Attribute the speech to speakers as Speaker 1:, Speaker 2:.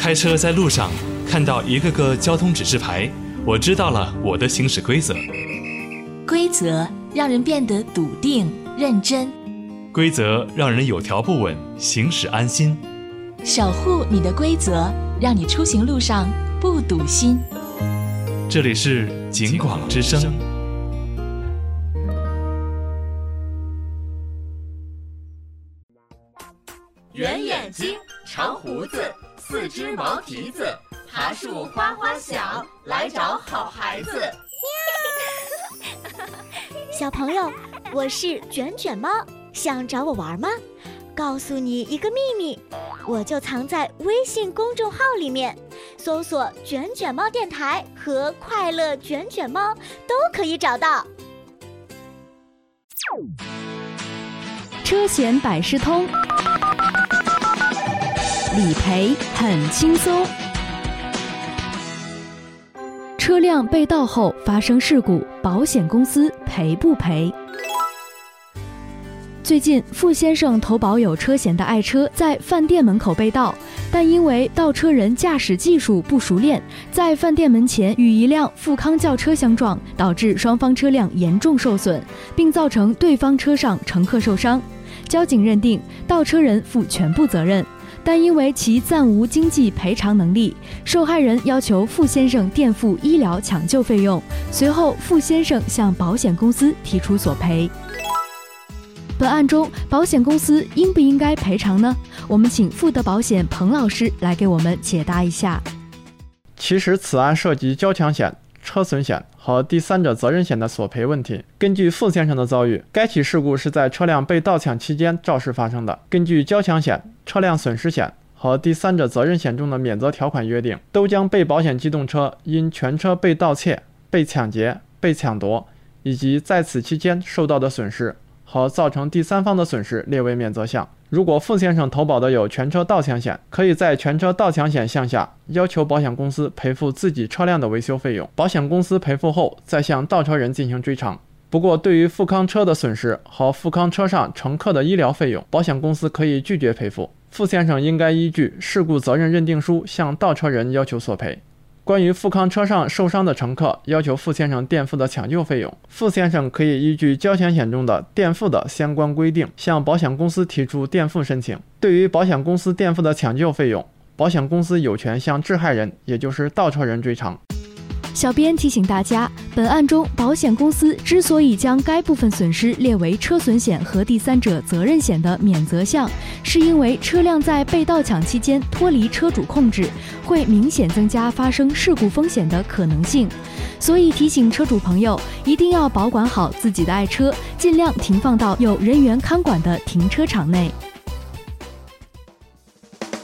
Speaker 1: 开车在路上看到一个个交通指示牌，我知道了我的行驶规则。
Speaker 2: 规则让人变得笃定认真，
Speaker 1: 规则让人有条不紊，行驶安心。
Speaker 2: 守护你的规则，让你出行路上不堵心。
Speaker 1: 这里是警广之声。
Speaker 3: 圆眼睛，长胡子，四只毛蹄子，爬树哗哗响，来找好孩子。
Speaker 4: 小朋友，我是卷卷猫，想找我玩吗？告诉你一个秘密，我就藏在微信公众号里面，搜索卷卷猫电台和快乐卷卷猫都可以找到。
Speaker 5: 车险百事通，理赔很轻松。车辆被盗后发生事故，保险公司赔不赔？最近，傅先生投保有车险的爱车在饭店门口被盗，但因为盗车人驾驶技术不熟练，在饭店门前与一辆富康轿车相撞，导致双方车辆严重受损，并造成对方车上乘客受伤。交警认定盗车人负全部责任，但因为其暂无经济赔偿能力，受害人要求傅先生垫付医疗抢救费用。随后，傅先生向保险公司提出索赔。本案中，保险公司应不应该赔偿呢？我们请富德保险彭老师来给我们解答一下。
Speaker 6: 其实此案涉及交强险、车损险和第三者责任险的索赔问题。根据傅先生的遭遇，该起事故是在车辆被盗抢期间肇事发生的。根据交强险、车辆损失险和第三者责任险中的免责条款约定，都将被保险机动车因全车被盗窃、被抢劫、被抢夺以及在此期间受到的损失和造成第三方的损失列为免责项。如果傅先生投保的有全车盗抢险，可以在全车盗抢险项下要求保险公司赔付自己车辆的维修费用，保险公司赔付后再向盗车人进行追偿。不过，对于富康车的损失和富康车上乘客的医疗费用，保险公司可以拒绝赔付。傅先生应该依据事故责任认定书向盗车人要求索赔。关于富康车上受伤的乘客要求傅先生垫付的抢救费用，傅先生可以依据交强险中的垫付的相关规定，向保险公司提出垫付申请。对于保险公司垫付的抢救费用，保险公司有权向致害人，也就是盗车人追偿。
Speaker 5: 小编提醒大家，本案中保险公司之所以将该部分损失列为车损险和第三者责任险的免责项，是因为车辆在被盗抢期间脱离车主控制，会明显增加发生事故风险的可能性。所以提醒车主朋友，一定要保管好自己的爱车，尽量停放到有人员看管的停车场内。